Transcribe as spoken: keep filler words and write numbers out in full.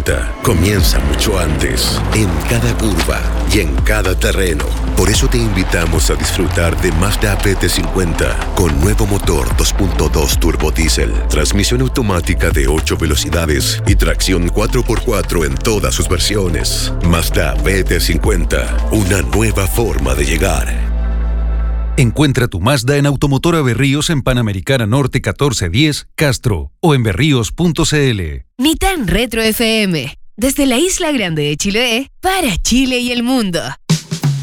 cincuenta comienza mucho antes, en cada curva y en cada terreno. Por eso te invitamos a disfrutar de Mazda B T cincuenta con nuevo motor dos punto dos turbo diésel, transmisión automática de ocho velocidades y tracción cuatro por cuatro en todas sus versiones. Mazda B T cincuenta, una nueva forma de llegar. Encuentra tu Mazda en Automotora Berríos en Panamericana Norte catorce diez, Castro, o en berríos punto c l. Ni tan Retro F M, desde la Isla Grande de Chiloé, para Chile y el mundo.